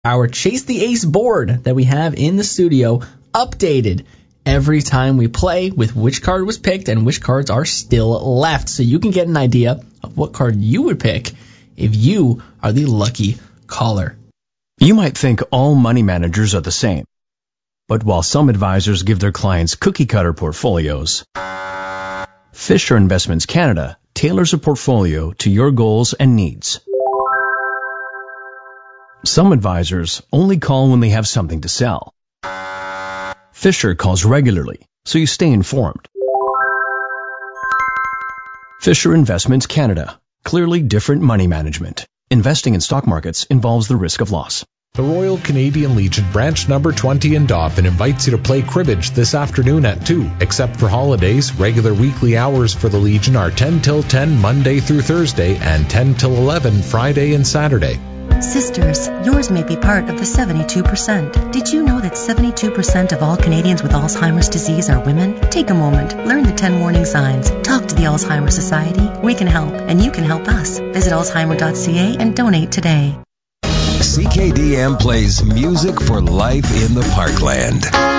our Chase the Ace board that we have in the studio updated every time we play with which card was picked and which cards are still left. So you can get an idea of what card you would pick if you are the lucky caller. You might think all money managers are the same. But while some advisors give their clients cookie-cutter portfolios, Fisher Investments Canada tailors a portfolio to your goals and needs. Some advisors only call when they have something to sell. Fisher calls regularly, so you stay informed. Fisher Investments Canada. Clearly different money management. Investing in stock markets involves the risk of loss. The Royal Canadian Legion branch number 20 in Dauphin invites you to play cribbage this afternoon at 2. Except for holidays, regular weekly hours for the Legion are 10 till 10 Monday through Thursday and 10 till 11 Friday and Saturday. Sisters, yours may be part of the 72%. Did you know that 72% of all Canadians with Alzheimer's disease are women? Take a moment, learn the 10 warning signs, talk to the Alzheimer's Society. We can help, and you can help us. Visit alzheimer.ca and donate today. CKDM plays music for life in the Parkland.